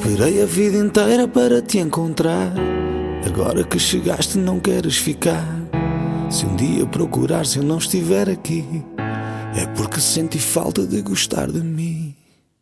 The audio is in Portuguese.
Esperei a vida inteira para te encontrar. Agora que chegaste não queres ficar. Se um dia procurar, se eu não estiver aqui, é porque senti falta de gostar de mim.